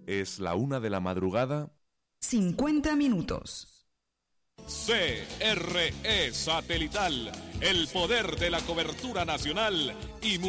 Es la 1:00 a.m. 50 minutos. CRE Satelital, el poder de la cobertura nacional y